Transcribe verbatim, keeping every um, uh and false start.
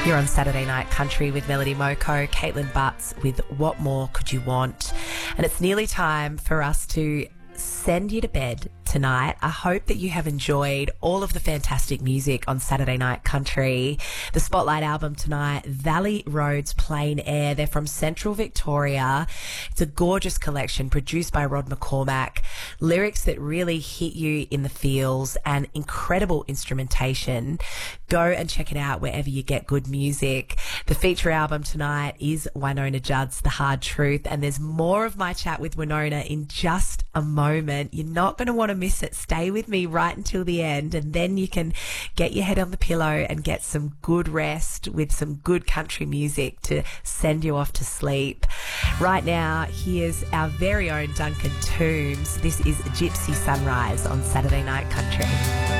You're on Saturday Night Country with Melody Moko, Caitlin Butts with What More Could You Want? And it's nearly time for us to send you to bed tonight. I hope that you have enjoyed all of the fantastic music on Saturday Night Country. The Spotlight album tonight, Valley Roads Plain Air. They're from Central Victoria. It's a gorgeous collection produced by Rod McCormack. Lyrics that really hit you in the feels and incredible instrumentation. Go and check it out wherever you get good music. The feature album tonight is Wynonna Judd's The Hard Truth, and there's more of my chat with Wynonna in just a moment. You're not going to want to miss it. Stay with me right until the end, and then you can get your head on the pillow and get some good rest with some good country music to send you off to sleep. Right now, here's our very own Duncan Toombs. This is Gypsy Sunrise on Saturday Night Country.